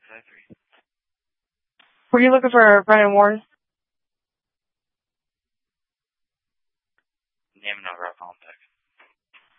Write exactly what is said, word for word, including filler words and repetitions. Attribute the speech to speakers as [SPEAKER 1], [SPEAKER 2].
[SPEAKER 1] five three.
[SPEAKER 2] Were you looking for Brennan Warren?
[SPEAKER 1] Name and number, I'll call him back.